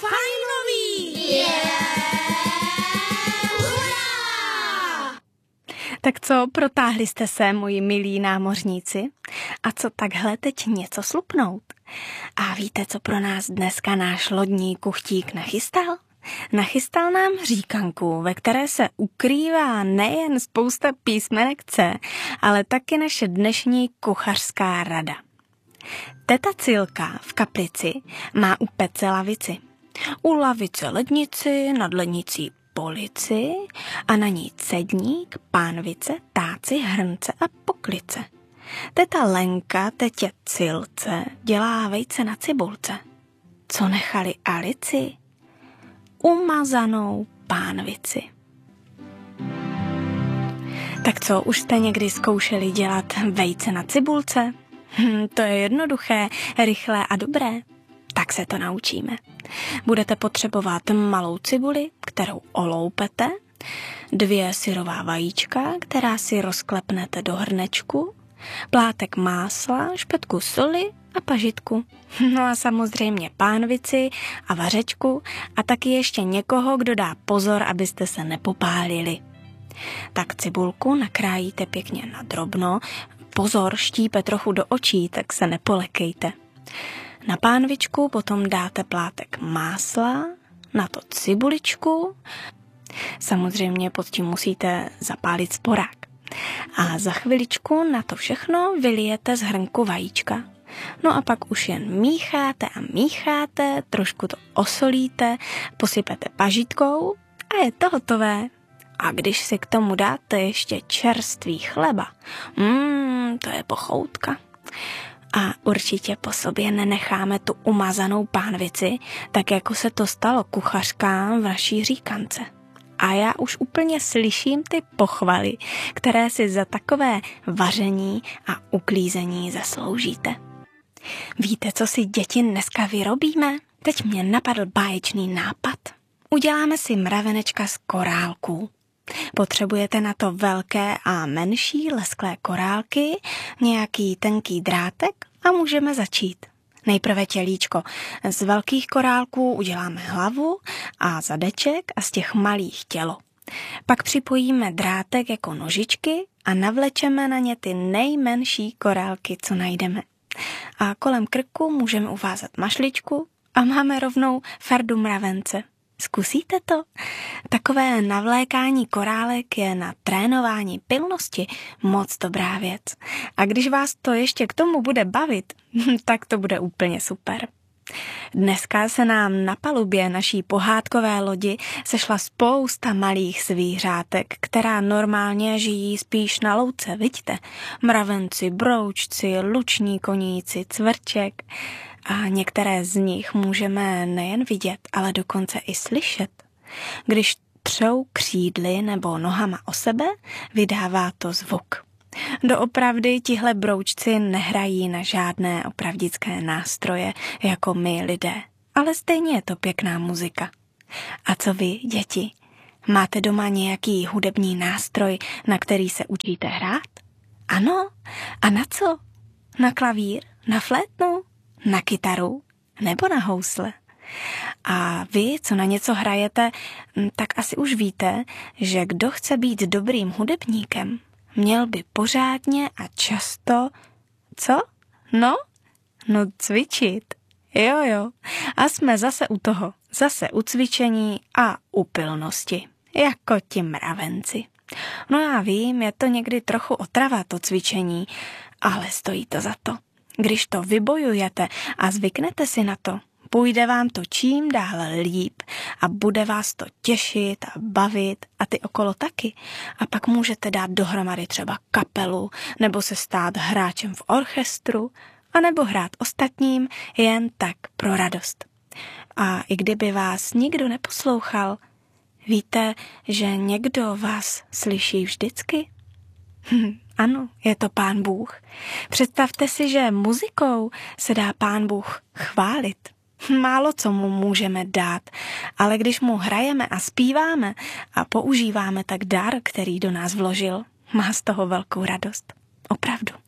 fajnový! Tak co, protáhli jste se, moji milí námořníci? A co takhle teď něco slupnout? A víte, co pro nás dneska náš lodní kuchtík nachystal? Nachystal nám říkanku, ve které se ukrývá nejen spousta písmenek C, ale taky naše dnešní kuchařská rada. Teta Cilka v kaplici má u pece lavici. U lavice lednici, nad lednicí polici a na ní cedník, pánvice, táci, hrnce a poklice. Teta Lenka tetě Cilce dělá vejce na cibulce. Co nechali Alici? Umazanou pánvici. Tak co, už jste někdy zkoušeli dělat vejce na cibulce? To je jednoduché, rychlé a dobré. Tak se to naučíme. Budete potřebovat malou cibuli, kterou oloupete, 2 syrová vajíčka, která si rozklepnete do hrnečku, plátek másla, špetku soli a pažitku. No a samozřejmě pánvici a vařečku a taky ještě někoho, kdo dá pozor, abyste se nepopálili. Tak cibulku nakrájíte pěkně na drobno, pozor, štípe trochu do očí, tak se nepolekejte. Na pánvičku potom dáte plátek másla, na to cibuličku, samozřejmě pod tím musíte zapálit sporák. A za chviličku na to všechno vylijete z hrnku vajíčka. No a pak už jen mícháte, trošku to osolíte, posypete pažitkou a je to hotové. A když si k tomu dáte ještě čerstvý chleba, to je pochoutka. A určitě po sobě nenecháme tu umazanou pánvici, tak jako se to stalo kuchařkám v naší říkance. A já už úplně slyším ty pochvaly, které si za takové vaření a uklízení zasloužíte. Víte, co si děti dneska vyrobíme? Teď mě napadl báječný nápad. Uděláme si mravenečka z korálků. Potřebujete na to velké a menší lesklé korálky, nějaký tenký drátek a můžeme začít. Nejprve tělíčko. Z velkých korálků uděláme hlavu a zadeček a z těch malých tělo. Pak připojíme drátek jako nožičky a navlečeme na ně ty nejmenší korálky, co najdeme. A kolem krku můžeme uvázat mašličku a máme rovnou fardu mravence. Zkusíte to? Takové navlékání korálek je na trénování pilnosti moc dobrá věc. A když vás to ještě k tomu bude bavit, tak to bude úplně super. Dneska se nám na palubě naší pohádkové lodi sešla spousta malých zvířátek, která normálně žijí spíš na louce, vidíte? Mravenci, broučci, luční koníci, cvrček. A některé z nich můžeme nejen vidět, ale dokonce i slyšet. Když třou křídly nebo nohama o sebe, vydává to zvuk. Doopravdy tihle broučci nehrají na žádné opravdické nástroje, jako my lidé, ale stejně je to pěkná muzika. A co vy, děti? Máte doma nějaký hudební nástroj, na který se učíte hrát? Ano? A na co? Na klavír? Na flétnu? Na kytaru nebo na housle. A vy, co na něco hrajete, tak asi už víte, že kdo chce být dobrým hudebníkem, měl by pořádně a často, co? No cvičit. Jo. A jsme zase u toho. Zase u cvičení a u pilnosti. Jako ti mravenci. No já vím, je to někdy trochu otrava to cvičení, ale stojí to za to. Když to vybojujete a zvyknete si na to, půjde vám to čím dál líp a bude vás to těšit a bavit a ty okolo taky. A pak můžete dát dohromady třeba kapelu nebo se stát hráčem v orchestru a nebo hrát ostatním jen tak pro radost. A i kdyby vás nikdo neposlouchal, víte, že někdo vás slyší vždycky? Ano, je to Pán Bůh. Představte si, že muzikou se dá Pán Bůh chválit. Málo co mu můžeme dát, ale když mu hrajeme a zpíváme a používáme tak dar, který do nás vložil, má z toho velkou radost. Opravdu.